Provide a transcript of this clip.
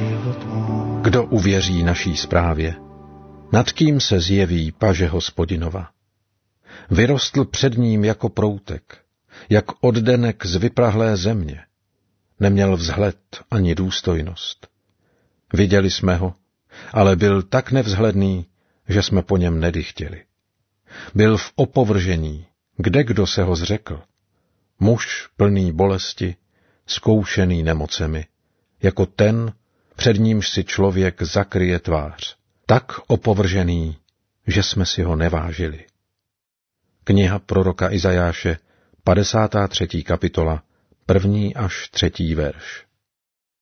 Kdo uvěří naší zprávě? Nad kým se zjeví paže Hospodinova? Vyrostl před ním jako proutek, jak oddenek z vyprahlé země. Neměl vzhled ani důstojnost. Viděli jsme ho, ale byl tak nevzhledný, že jsme po něm nedychtěli. Byl v opovržení, kdo se ho zřekl. Muž plný bolesti, zkoušený nemocemi, jako ten, před nímž si člověk zakryje tvář. Tak opovržený, že jsme si ho nevážili. Kniha proroka Izajáše, 53. kapitola, 1. až 3. verš.